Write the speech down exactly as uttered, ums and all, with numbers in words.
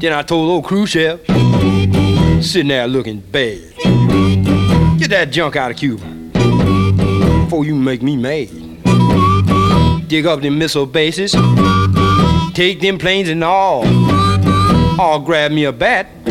Then I told old Khrushchev, sitting there looking bad, get that junk out of Cuba before you make me mad. Dig up them missile bases, take them planes and all, or grab me a bat